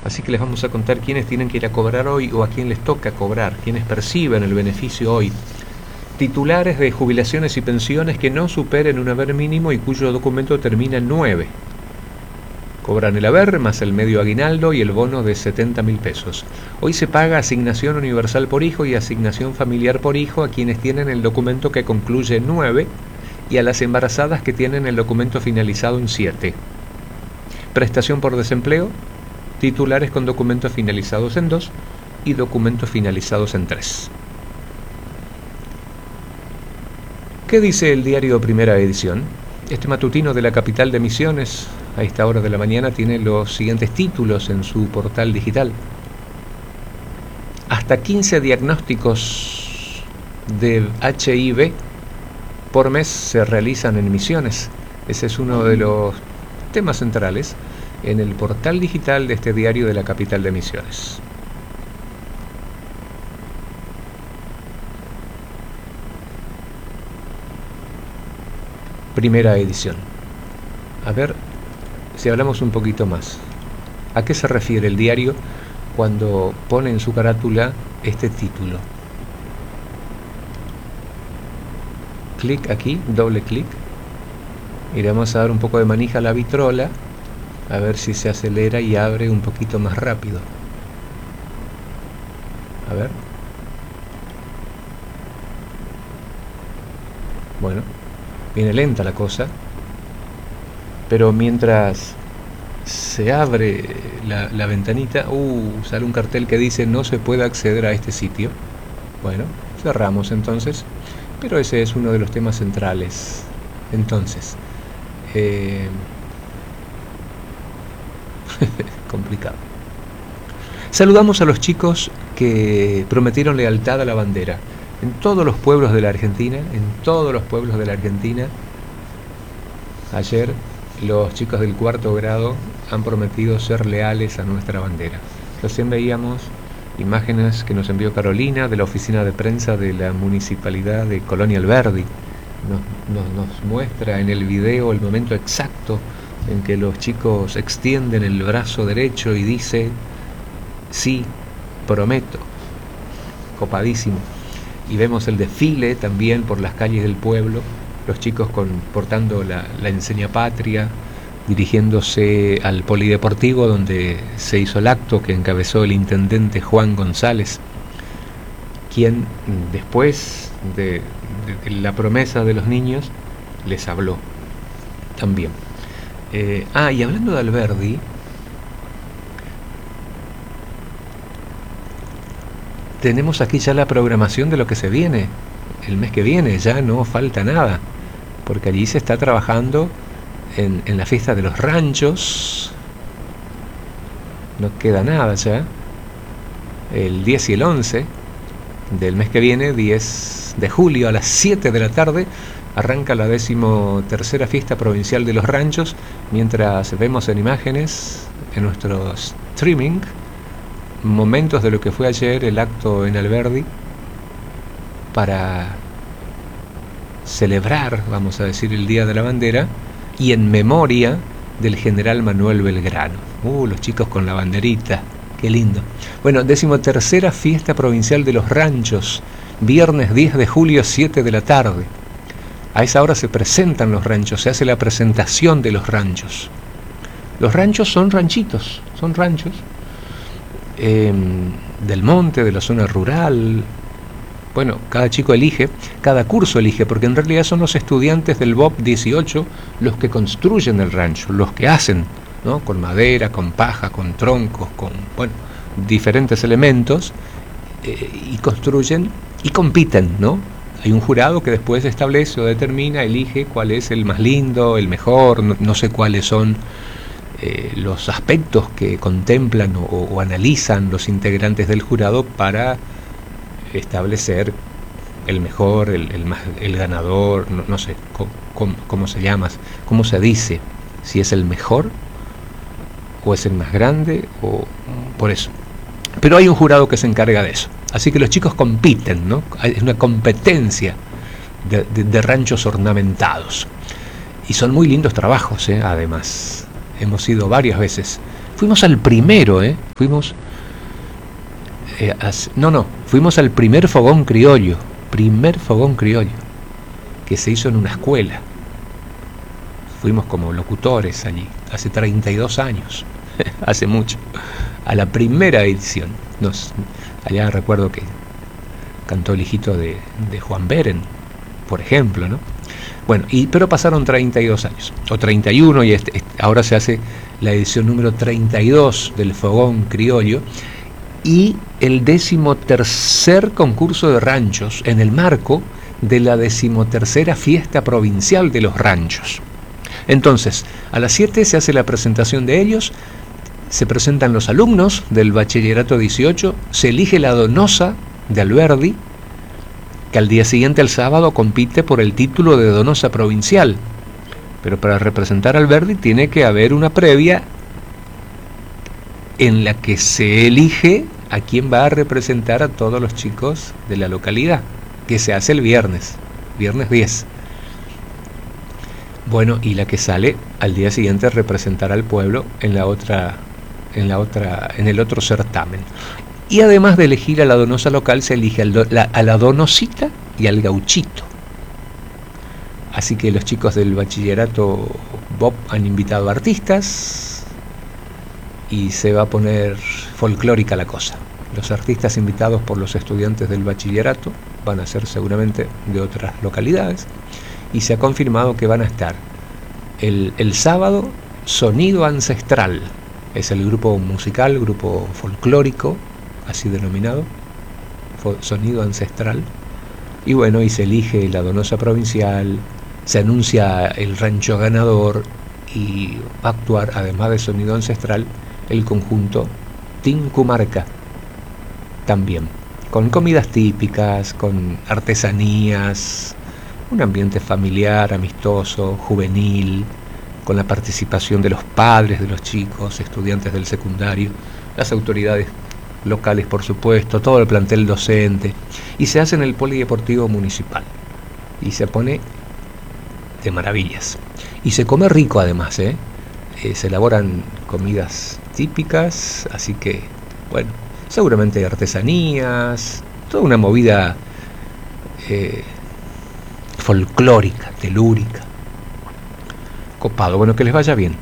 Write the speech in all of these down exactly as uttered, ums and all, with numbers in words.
Así que les vamos a contar quiénes tienen que ir a cobrar hoy o a quién les toca cobrar, quiénes perciben el beneficio hoy. Titulares de jubilaciones y pensiones que no superen un haber mínimo y cuyo documento termina en nueve. Cobran el haber más el medio aguinaldo y el bono de setenta mil pesos. Hoy se paga asignación universal por hijo y asignación familiar por hijo a quienes tienen el documento que concluye en nueve y a las embarazadas que tienen el documento finalizado en siete. Prestación por desempleo, titulares con documentos finalizados en dos y documentos finalizados en tres. ¿Qué dice el diario Primera Edición? Este matutino de la capital de Misiones, a esta hora de la mañana, tiene los siguientes títulos en su portal digital. Hasta quince diagnósticos de H I V por mes se realizan en Misiones. Ese es uno de los temas centrales en el portal digital de este diario de la capital de Misiones. Primera Edición. A ver si hablamos un poquito más. ¿A qué se refiere el diario cuando pone en su carátula este título? Clic aquí, doble clic, y le vamos a dar un poco de manija a la vitrola, a ver si se acelera y abre un poquito más rápido. A ver. Bueno, viene lenta la cosa, pero mientras se abre la, la ventanita, uh, sale un cartel que dice no se puede acceder a este sitio. Bueno, cerramos entonces, pero ese es uno de los temas centrales. Entonces, eh, complicado. Saludamos a los chicos que prometieron lealtad a la bandera. En todos los pueblos de la Argentina, en todos los pueblos de la Argentina, ayer los chicos del cuarto grado han prometido ser leales a nuestra bandera. Recién veíamos imágenes que nos envió Carolina de la oficina de prensa de la municipalidad de Colonia Alberdi. Nos, nos, nos muestra en el video el momento exacto en que los chicos extienden el brazo derecho y dice, sí, prometo. Copadísimo. Y vemos el desfile también por las calles del pueblo, los chicos con, portando la, la enseña patria, dirigiéndose al polideportivo donde se hizo el acto que encabezó el intendente Juan González, quien después de, de, de la promesa de los niños les habló también. Eh, ah, y hablando de Alberdi, tenemos aquí ya la programación de lo que se viene. El mes que viene ya no falta nada, porque allí se está trabajando en, en la fiesta de los ranchos. No queda nada ya. El diez y el once del mes que viene, diez de julio a las siete de la tarde, arranca la decimotercera fiesta provincial de los ranchos, mientras vemos en imágenes en nuestro streaming momentos de lo que fue ayer el acto en Alberdi para celebrar, vamos a decir, el Día de la Bandera y en memoria del general Manuel Belgrano. Uh, los chicos con la banderita, qué lindo. Bueno, decimotercera fiesta provincial de los ranchos, viernes diez de julio, siete de la tarde. A esa hora se presentan los ranchos, se hace la presentación de los ranchos. Los ranchos son ranchitos, son ranchos Eh, del monte, de la zona rural. Bueno, cada chico elige, cada curso elige, porque en realidad son los estudiantes del B O P dieciocho los que construyen el rancho, los que hacen, ¿no? Con madera, con paja, con troncos, con, bueno, diferentes elementos, eh, y construyen y compiten, ¿no? Hay un jurado que después establece o determina, elige cuál es el más lindo, el mejor, no, no sé cuáles son Eh, los aspectos que contemplan o, o analizan los integrantes del jurado para establecer el mejor, el, el, más, el ganador, no, no sé cómo, cómo, cómo se llama, cómo se dice, si es el mejor o es el más grande, o por eso. Pero hay un jurado que se encarga de eso. Así que los chicos compiten, ¿no? Es una competencia de, de, de ranchos ornamentados. Y son muy lindos trabajos, ¿eh? Además. Hemos ido varias veces Fuimos al primero, ¿eh? Fuimos... Eh, as, no, no, fuimos al primer fogón criollo, primer fogón criollo, que se hizo en una escuela. Fuimos como locutores allí, hace treinta y dos años, hace mucho, a la primera edición. Nos, allá recuerdo que cantó el hijito de, de Juan Beren, por ejemplo, ¿no? Bueno, y, pero pasaron treinta y dos años, o treinta y uno, y este, este, ahora se hace la edición número treinta y dos del Fogón Criollo, y el decimotercer concurso de ranchos en el marco de la decimotercera fiesta provincial de los ranchos. Entonces, a las siete se hace la presentación de ellos, se presentan los alumnos del bachillerato dieciocho, se elige la donosa de Alberdi, que al día siguiente, el sábado, compite por el título de donosa provincial. Pero para representar a Alberdi tiene que haber una previa en la que se elige a quién va a representar a todos los chicos de la localidad, que se hace el viernes, viernes diez. Bueno, y la que sale al día siguiente a representar al pueblo en la otra, en la otra, en el otro certamen. Y además de elegir a la donosa local, se elige al do, la, a la donosita y al gauchito. Así que los chicos del bachillerato Bob han invitado a artistas y se va a poner folclórica la cosa. Los artistas invitados por los estudiantes del bachillerato van a ser seguramente de otras localidades, y se ha confirmado que van a estar el, el sábado Sonido Ancestral, es el grupo musical, grupo folclórico, así denominado, Sonido Ancestral, y bueno, y se elige la donosa provincial, se anuncia el rancho ganador, y va a actuar, además de Sonido Ancestral, el conjunto Tincumarca también, con comidas típicas, con artesanías, un ambiente familiar, amistoso, juvenil, con la participación de los padres de los chicos, estudiantes del secundario, las autoridades locales, por supuesto, todo el plantel docente, y se hace en el Polideportivo Municipal, y se pone de maravillas, y se come rico además, ¿eh? Eh, se elaboran comidas típicas, así que, bueno, seguramente hay artesanías, toda una movida eh, folclórica, telúrica, copado. Bueno, que les vaya bien.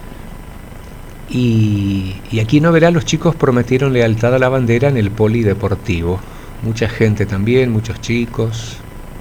Y, y aquí no verá, los chicos prometieron lealtad a la bandera en el polideportivo. Mucha gente también, muchos chicos.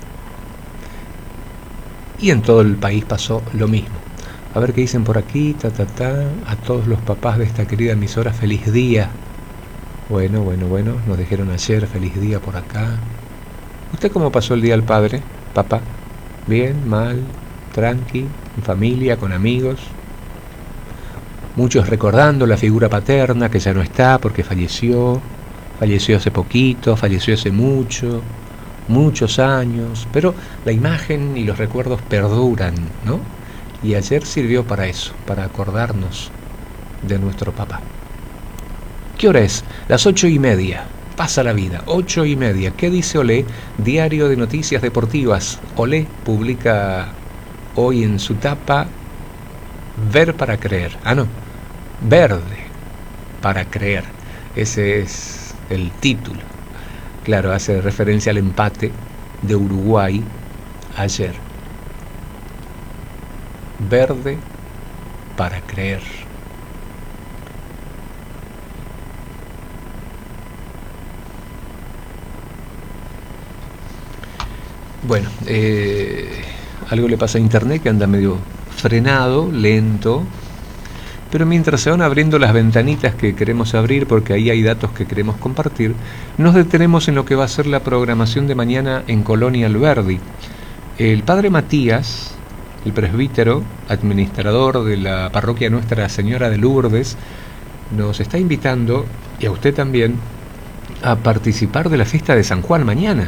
Y en todo el país pasó lo mismo. A ver qué dicen por aquí, ta, ta, ta. A todos los papás de esta querida emisora, feliz día. Bueno, bueno, bueno, nos dijeron ayer, feliz día por acá. ¿Usted cómo pasó el día al padre, papá? ¿Bien, mal, tranqui, en familia, con amigos? Muchos recordando la figura paterna que ya no está porque falleció, falleció hace poquito, falleció hace mucho, muchos años, pero la imagen y los recuerdos perduran, ¿no? Y ayer sirvió para eso, para acordarnos de nuestro papá. ¿Qué hora es? Las ocho y media. Pasa la vida, ocho y media. ¿Qué dice Olé? Diario de Noticias Deportivas. Olé publica hoy en su tapa Ver para creer. Ah, no. Verde para creer. Ese es el título. Claro, hace referencia al empate de Uruguay ayer. Verde para creer. Bueno, eh, algo le pasa a internet que anda medio frenado, lento, pero mientras se van abriendo las ventanitas que queremos abrir, porque ahí hay datos que queremos compartir, nos detenemos en lo que va a ser la programación de mañana en Colonia Alberdi. El padre Matías, el presbítero, administrador de la parroquia Nuestra Señora de Lourdes, nos está invitando, y a usted también, a participar de la fiesta de San Juan mañana.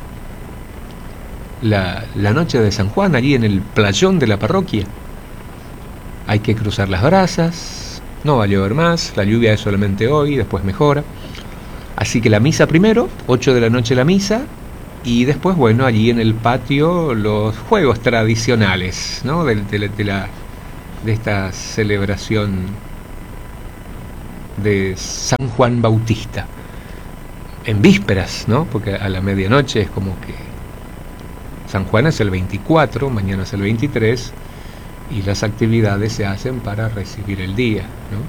La, la noche de San Juan, allí en el playón de la parroquia. Hay que cruzar las brasas, no va a llover más, la lluvia es solamente hoy, después mejora. Así que la misa primero, ocho de la noche la misa, y después, bueno, allí en el patio los juegos tradicionales, ¿no? De, de, de, la, de esta celebración de San Juan Bautista, en vísperas, ¿no? Porque a la medianoche es como que San Juan es el veinticuatro, mañana es el veintitrés, y las actividades se hacen para recibir el día, ¿no?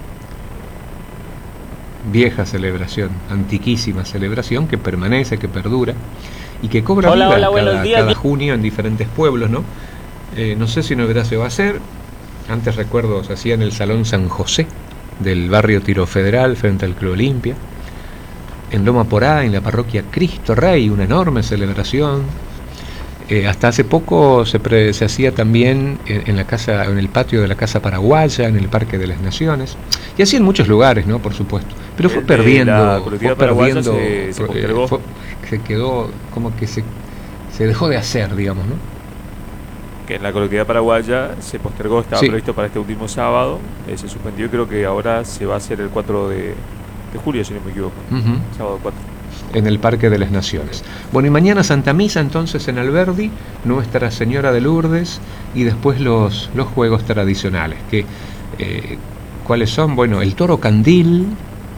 Vieja celebración, antiquísima celebración que permanece, que perdura y que cobra hola, vida hola, cada, días. cada junio en diferentes pueblos, ¿no? Eh, no sé si novedad se va a hacer. Antes recuerdo se hacía en el Salón San José del barrio Tiro Federal frente al Club Olimpia. En Loma Porá, en la parroquia Cristo Rey, una enorme celebración. Eh, hasta hace poco se, pre, se hacía también en, en la casa, en el patio de la Casa Paraguaya, en el Parque de las Naciones, y así en muchos lugares, ¿no? Por supuesto. Pero fue el perdiendo, la fue perdiendo, se, se, eh, fue, se quedó como que se, se dejó de hacer, digamos, ¿no? Que en la colectividad paraguaya se postergó, estaba sí. previsto para este último sábado, eh, se suspendió y creo que ahora se va a hacer el cuatro de, de julio, si no me equivoco, uh-huh. sábado cuatro. En el Parque de las Naciones. Bueno, y mañana Santa Misa entonces en Alberdi, Nuestra Señora de Lourdes, y después los, los juegos tradicionales, que eh, ¿cuáles son? Bueno, el toro candil,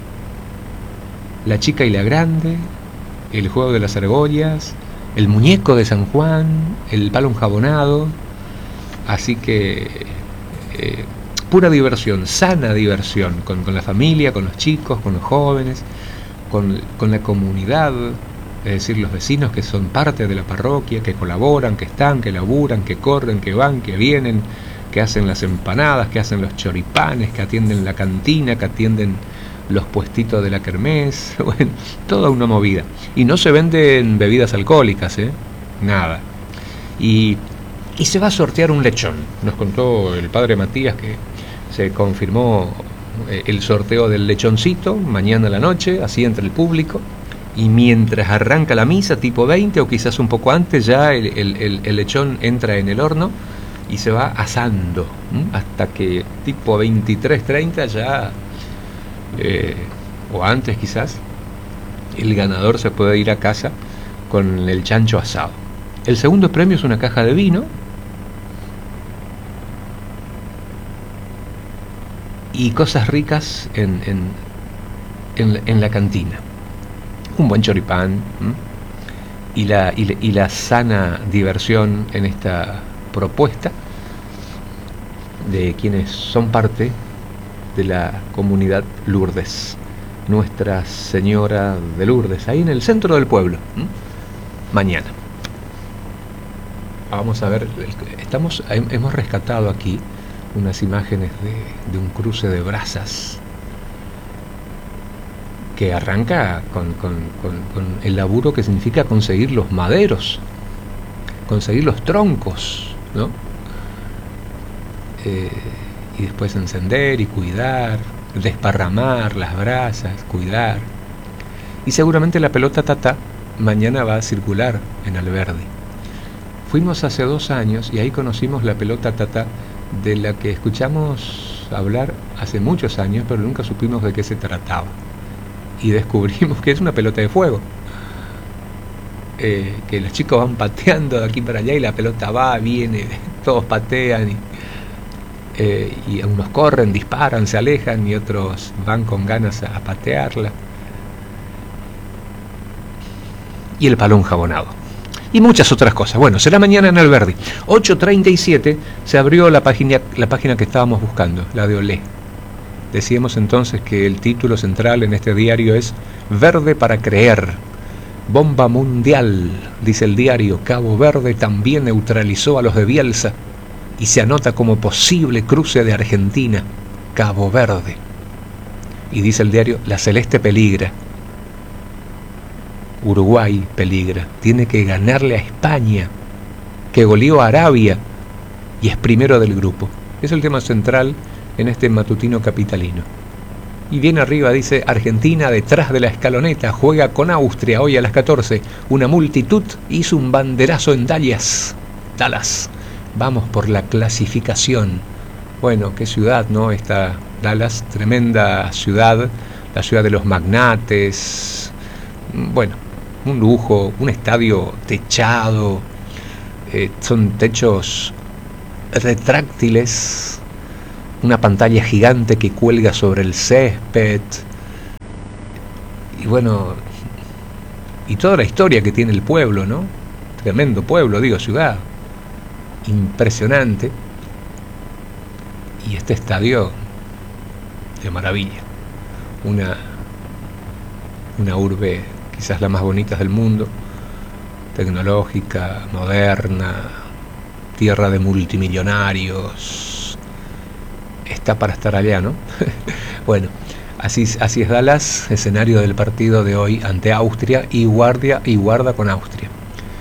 la chica y la grande, el juego de las argollas, el muñeco de San Juan, el palo enjabonado, así que eh, pura diversión, sana diversión, con, con la familia, con los chicos, con los jóvenes, Con, con la comunidad, es decir, los vecinos que son parte de la parroquia, que colaboran, que están, que laburan, que corren, que van, que vienen, que hacen las empanadas, que hacen los choripanes, que atienden la cantina, que atienden los puestitos de la kermés, bueno, toda una movida. Y no se venden bebidas alcohólicas, ¿eh? Nada. Y, y se va a sortear un lechón. Nos contó el padre Matías que se confirmó el sorteo del lechoncito mañana a la noche, así entre el público, y mientras arranca la misa tipo veinte o quizás un poco antes, ya el, el, el lechón entra en el horno y se va asando, ¿m? hasta que tipo veintitrés treinta ya eh, o antes quizás el ganador se puede ir a casa con el chancho asado. El segundo premio es una caja de vino y cosas ricas en, en, en, en la cantina. Un buen choripán y la, y, la, y la sana diversión en esta propuesta de quienes son parte de la comunidad Lourdes, Nuestra Señora de Lourdes, ahí en el centro del pueblo, ¿m? Mañana. Vamos a ver, estamos, hemos rescatado aquí unas imágenes de, de un cruce de brasas que arranca con, con, con, con el laburo que significa conseguir los maderos, conseguir los troncos, ¿no? Eh, y después encender y cuidar, desparramar las brasas, cuidar. Y seguramente la pelota tata mañana va a circular en Alberdi. Fuimos hace dos años y ahí conocimos la pelota tata, de la que escuchamos hablar hace muchos años, pero nunca supimos de qué se trataba. Y descubrimos que es una pelota de fuego. Eh, que los chicos van pateando de aquí para allá y la pelota va, viene, todos patean y, eh, y unos corren, disparan, se alejan y otros van con ganas a patearla. Y el palo enjabonado. Y muchas otras cosas. Bueno, será mañana en Alberdi. ocho treinta y siete se abrió la página, la página que estábamos buscando, la de Olé. Decíamos entonces que el título central en este diario es Verde para creer. Bomba mundial, dice el diario. Cabo Verde también neutralizó a los de Bielsa y se anota como posible cruce de Argentina. Cabo Verde. Y dice el diario, la Celeste peligra. Uruguay peligra, tiene que ganarle a España, que goleó a Arabia y es primero del grupo. Es el tema central en este matutino capitalino. Y bien arriba dice, Argentina detrás de la escaloneta, juega con Austria hoy a las catorce. Una multitud hizo un banderazo en Dallas. Dallas, vamos por la clasificación. Bueno, qué ciudad, ¿no? Esta Dallas, tremenda ciudad, la ciudad de los magnates. Bueno, un lujo, un estadio techado, eh, son techos retráctiles, una pantalla gigante que cuelga sobre el césped, y bueno, y toda la historia que tiene el pueblo, ¿no? Tremendo pueblo, digo, ciudad, impresionante, y este estadio de maravilla, una, una urbe quizás la más bonita del mundo, tecnológica, moderna, tierra de multimillonarios, está para estar allá, ¿no? Bueno, así, así es Dallas, escenario del partido de hoy ante Austria, y guardia y guarda con Austria.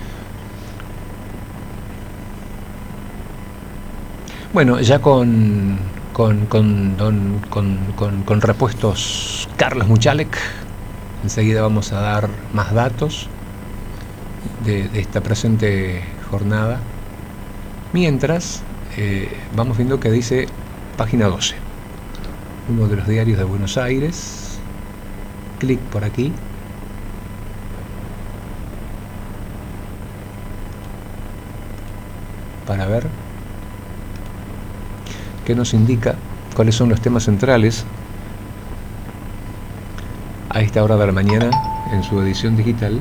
Bueno, ya con con con, don, con, con con repuestos Carlos Muchalek, enseguida vamos a dar más datos de, de esta presente jornada. Mientras, eh, vamos viendo que dice página doce, uno de los diarios de Buenos Aires. Clic por aquí. Para ver qué nos indica, cuáles son los temas centrales a esta hora de la mañana en su edición digital.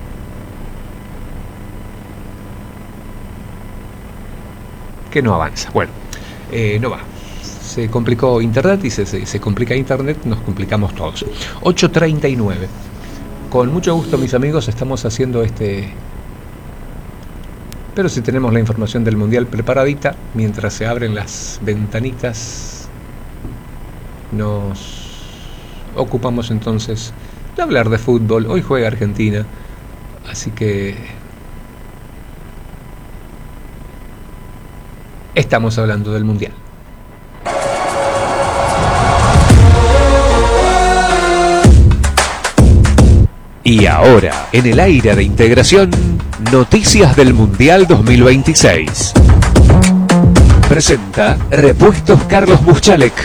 Que no avanza. Bueno, eh, no va. Se complicó internet y se, se, se complica internet, nos complicamos todos. ocho treinta y nueve. Con mucho gusto, mis amigos, estamos haciendo este... Pero si tenemos la información del Mundial preparadita, mientras se abren las ventanitas, nos ocupamos entonces de hablar de fútbol. Hoy juega Argentina, así que estamos hablando del Mundial. Y ahora, en el aire de integración, noticias del Mundial dos mil veintiséis. Presenta Repuestos Carlos Muchalek.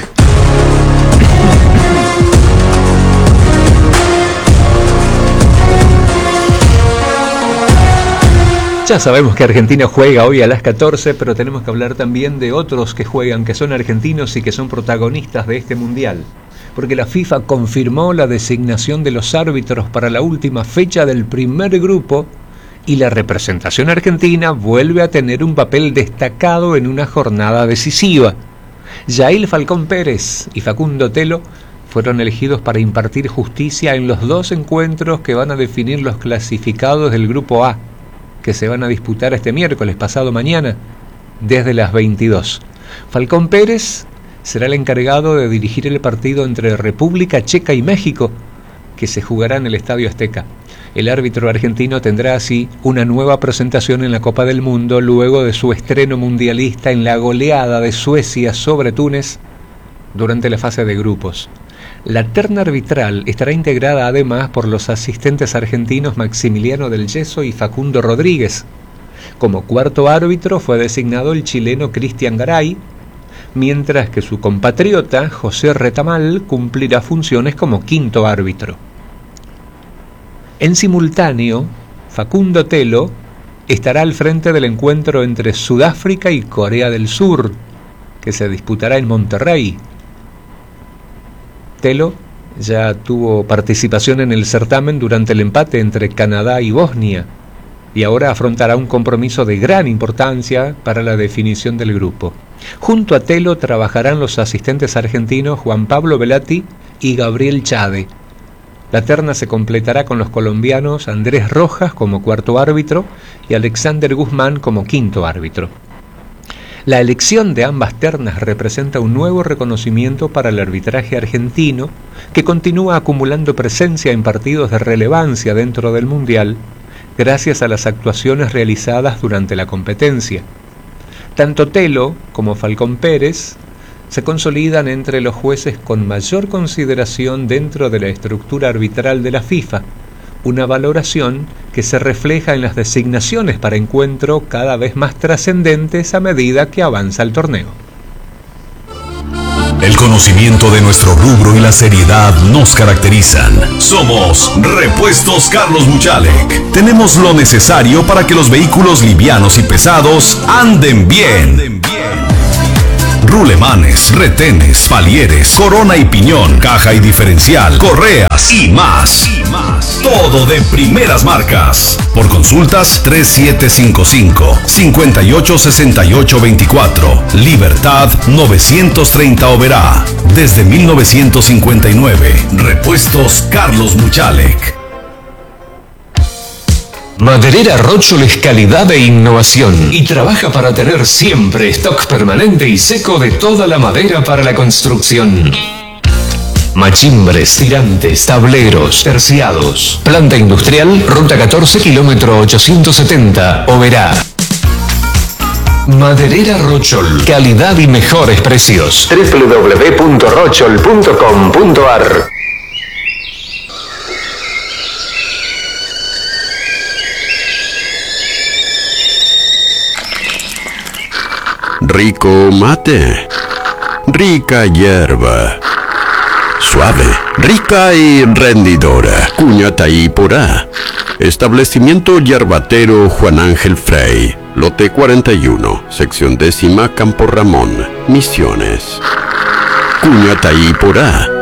Ya sabemos que Argentina juega hoy a las catorce, pero tenemos que hablar también de otros que juegan, que son argentinos y que son protagonistas de este Mundial. Porque la FIFA confirmó la designación de los árbitros para la última fecha del primer grupo y la representación argentina vuelve a tener un papel destacado en una jornada decisiva. Yael Falcón Pérez y Facundo Telo fueron elegidos para impartir justicia en los dos encuentros que van a definir los clasificados del Grupo A, que se van a disputar este miércoles, pasado mañana, desde las veintidós. Falcón Pérez será el encargado de dirigir el partido entre República Checa y México, que se jugará en el Estadio Azteca. El árbitro argentino tendrá así una nueva presentación en la Copa del Mundo luego de su estreno mundialista en la goleada de Suecia sobre Túnez durante la fase de grupos. La terna arbitral estará integrada además por los asistentes argentinos Maximiliano del Yeso y Facundo Rodríguez. Como cuarto árbitro fue designado el chileno Cristian Garay, mientras que su compatriota José Retamal cumplirá funciones como quinto árbitro. En simultáneo, Facundo Telo estará al frente del encuentro entre Sudáfrica y Corea del Sur, que se disputará en Monterrey. Telo ya tuvo participación en el certamen durante el empate entre Canadá y Bosnia, y ahora afrontará un compromiso de gran importancia para la definición del grupo. Junto a Telo trabajarán los asistentes argentinos Juan Pablo Velati y Gabriel Chade. La terna se completará con los colombianos Andrés Rojas como cuarto árbitro y Alexander Guzmán como quinto árbitro. La elección de ambas ternas representa un nuevo reconocimiento para el arbitraje argentino, que continúa acumulando presencia en partidos de relevancia dentro del Mundial, gracias a las actuaciones realizadas durante la competencia. Tanto Telo como Falcón Pérez se consolidan entre los jueces con mayor consideración dentro de la estructura arbitral de la FIFA, una valoración que se refleja en las designaciones para encuentro cada vez más trascendentes a medida que avanza el torneo. El conocimiento de nuestro rubro y la seriedad nos caracterizan. Somos Repuestos Carlos Muchalek. Tenemos lo necesario para que los vehículos livianos y pesados anden bien. rulemanes, retenes, palieres, corona y piñón, caja y diferencial, correas y más. Y más. Todo de primeras marcas. Por consultas tres siete cinco cinco, cinco ocho seis ocho dos cuatro. Libertad novecientos treinta Oberá. Desde mil novecientos cincuenta y nueve. Repuestos Carlos Muchalek. Maderera Rochol es calidad e innovación y trabaja para tener siempre stock permanente y seco de toda la madera para la construcción. Machimbres, tirantes, tableros, terciados. Planta industrial, ruta catorce, kilómetro ochocientos setenta, Oberá. Maderera Rochol, calidad y mejores precios. doble u doble u doble u punto rochol punto com punto a r. Rico mate, rica hierba, suave, rica y rendidora. Cuñataí Porá. Establecimiento yerbatero Juan Ángel Frey, lote cuarenta y uno, sección décima, Campo Ramón, Misiones. Cuñataí Porá.